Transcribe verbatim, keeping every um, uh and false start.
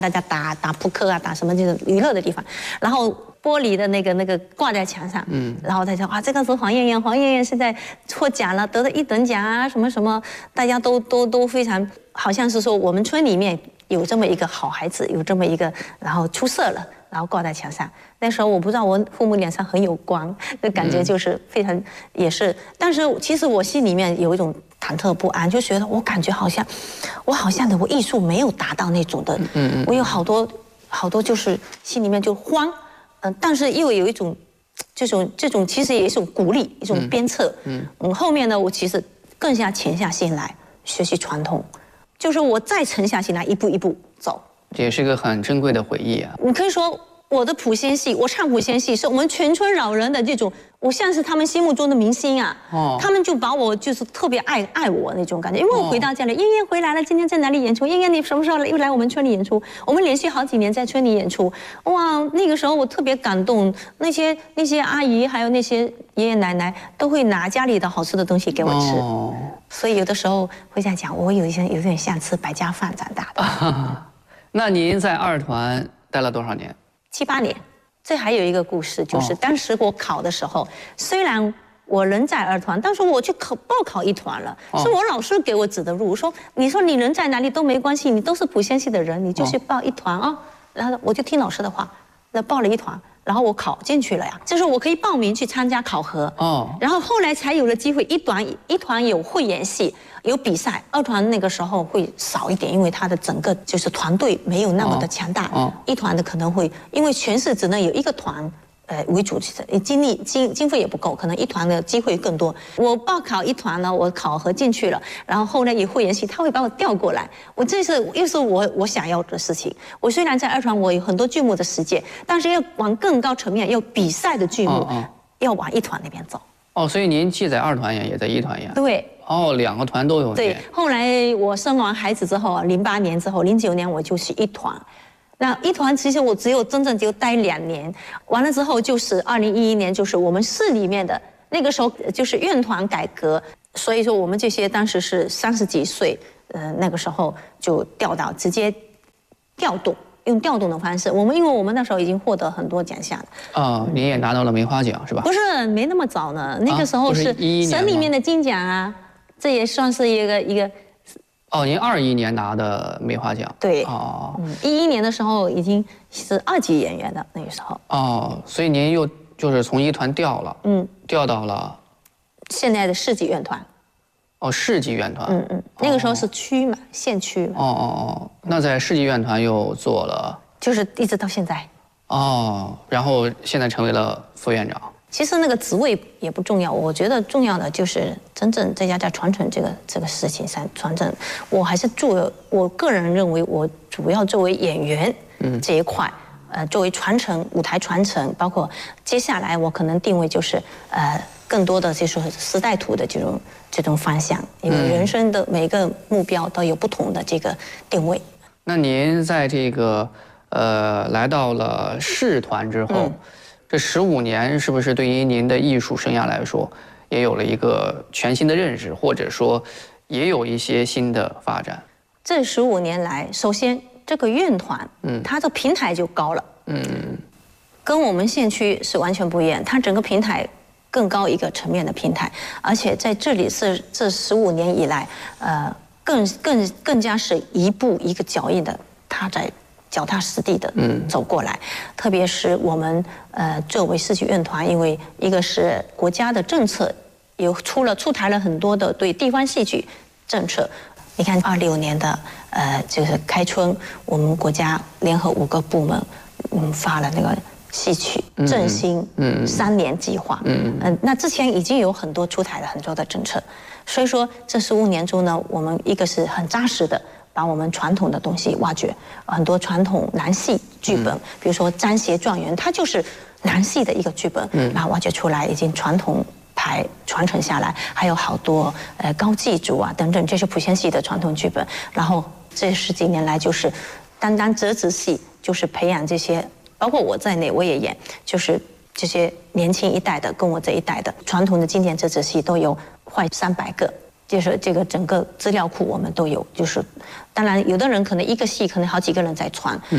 大家打打扑克啊，打什么这种娱乐的地方，然后玻璃的那个那个挂在墙上，嗯，然后他说啊，这个是黄艳艳，黄艳艳现在获奖了，得了一等奖啊，什么什么，大家都都都非常，好像是说我们村里面有这么一个好孩子，有这么一个，然后出色了，然后挂在墙上。那时候我不知道我父母脸上很有光，那感觉就是非常也是，但是其实我心里面有一种忐忑不安，就觉得我感觉好像，我好像的我艺术没有达到那种的，嗯嗯，我有好多好多就是心里面就慌，嗯，但是又有一种这种这种其实也是一种鼓励，一种鞭策，嗯嗯，后面呢我其实更加潜下心来学习传统，就是我再沉下心来一步一步走， 这也是个很珍贵的回忆啊。 你可以说。我的普仙戏，我唱普仙戏，是我们全村老人的这种，我像是他们心目中的明星啊。哦。他们就把我就是特别爱爱我那种感觉，因为我回到家里，燕燕回来了，今天在哪里演出？燕燕你什么时候又来我们村里演出？我们连续好几年在村里演出，哇，那个时候我特别感动，那些那些阿姨还有那些爷爷奶奶都会拿家里的好吃的东西给我吃。哦。所以有的时候会在讲，我有一些有点像吃百家饭长大的。啊、 那您在二团待了多少年？ 七八年，这还有一个故事，就是当时我考的时候，虽然我人在二团，但是我去考报考一团了，是我老师给我指的路，说你说你人在哪里都没关系，你都是普仙系的人，你就去报一团啊。然后我就听老师的话，那报了一团，然后我考进去了呀，就是我可以报名去参加考核哦。然后后来才有了机会，一团一团有汇演戏。有比赛，二团那个时候会少一点，因为它的整个就是团队没有那么的强大。哦，一团的可能会，因为全市只能有一个团，呃为主，精力经经费也不够，可能一团的机会更多。我报考一团呢，我考核进去了，然后后来有汇演戏，他会把我调过来。我这是又是我我想要的事情。我虽然在二团我有很多剧目的实践，但是要往更高层面，要比赛的剧目，哦哦要往一团那边走。 哦，所以您既在二团演，也在一团演。 对。 哦，两个团都有。 对，后来我生完孩子之后，零八年之后，零九年我就去一团。那一团其实我只有真正就待两年，完了之后就是二零一一年，就是我们市里面的那个时候就是院团改革，所以说我们这些当时是三十几岁，呃，那个时候就调到直接调动。用调动的方式，我们因为我们那时候已经获得很多奖项了。 啊，您也拿到了梅花奖是吧？ 不是，没那么早呢，那个时候是省里面的金奖啊，这也算是一个一个。 哦，您二一年拿的梅花奖。 对。哦。嗯，一一年的时候已经是二级演员的那个时候。 哦，所以您又就是从一团调了，嗯，调到了现在的市级院团。 哦，市级院团，嗯嗯，那个时候是区嘛，县区嘛。 哦哦哦，那在市级院团又做了， 就是一直到现在。 哦，然后现在成为了副院长。 其实那个职位也不重要，我觉得重要的就是真正在家在传承这个这个事情上传承。我还是做，我个人认为我主要作为演员这一块，嗯、呃，作为传承舞台传承，包括接下来我可能定位就是呃。更多的就是时代图的这种这种方向，因为人生的每个目标都有不同的这个定位。 那您在这个呃来到了市团之后，嗯、这十五年是不是对于您的艺术生涯来说，也有了一个全新的认识，或者说也有一些新的发展？ 这十五年来，首先这个院团，嗯，它的平台就高了，嗯，跟我们县区是完全不一样，它整个平台。更高一个层面的平台，而且在这里是这十五年以来，呃，更更更加是一步一个脚印的，他在脚踏实地的走过来。嗯、特别是我们呃作为市级院团，因为一个是国家的政策，有出了出台了很多的对地方戏剧政策。你看二六年的呃就是开春，我们国家联合五个部门，嗯发了那个。戏曲振兴三年计划，嗯嗯，那之前已经有很多出台了很多的政策，所以说这十五年中呢，我们一个是很扎实的把我们传统的东西挖掘，很多传统南戏剧本，比如说《张协状元》，它就是南戏的一个剧本，嗯，然后挖掘出来，已经传统牌传承下来，还有好多呃高祭祖啊等等，这是普仙戏的传统剧本。然后这十几年来，就是单单折子戏，就是培养这些。包括我在内，我也演，就是这些年轻一代的，跟我这一代的传统的经典折子戏都有快三百个，就是这个整个资料库我们都有。就是，当然有的人可能一个戏可能好几个人在传，